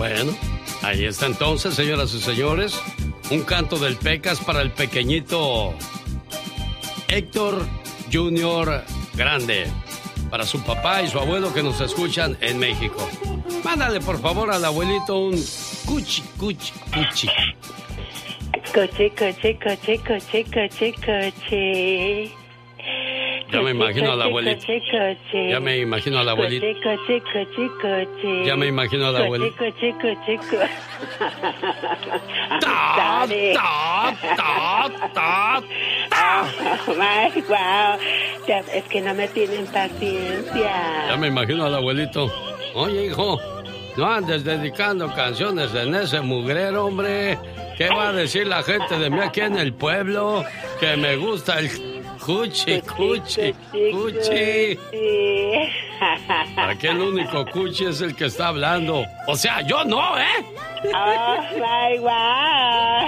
Bueno, ahí está entonces, señoras y señores, un canto del Pecas para el pequeñito Héctor Junior Grande, para su papá y su abuelo que nos escuchan en México. Mándale por favor al abuelito un cuchi, cuchi, cuchi. Coche, coche, coche, coche, coche, coche. Ya me imagino a la abuelita. Coche, coche. Ya me imagino a la abuelita. Coche, coche, coche. Ya me imagino a la abuelita. Coche, coche, coche. Ta, ta, ta, ta, ta. Oh my wow. Es que no me tienen paciencia. Ya me imagino al abuelito. Oye, hijo, no andes dedicando canciones en ese mugrero, hombre. ¿Qué va a decir la gente de mí aquí en el pueblo? Que me gusta el cuchi, cuchi, cuchi. Aquí el único cuchi es el que está hablando. O sea, yo no, ¿eh? Oh my wow.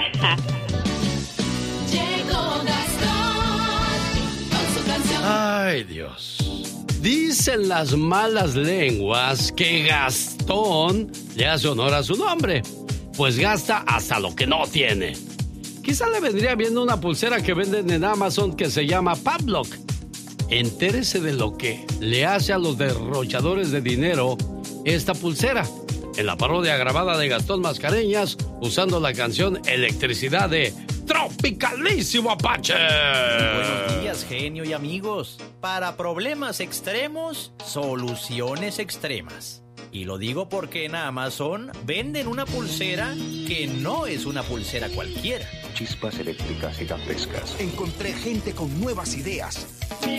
Llegó Gastón con su canción. Ay, Dios. Dicen las malas lenguas que Gastón le hace honor a su nombre, pues gasta hasta lo que no tiene. Quizá le vendría bien una pulsera que venden en Amazon que se llama Pavlok. Entérese de lo que le hace a los derrochadores de dinero esta pulsera, en la parodia grabada de Gastón Mascareñas usando la canción Electricidad de Tropicalísimo Apache. Buenos días, genio y amigos. Para problemas extremos, soluciones extremas. Y lo digo porque en Amazon venden una pulsera que no es una pulsera cualquiera. Chispas eléctricas gigantescas. Encontré gente con nuevas ideas.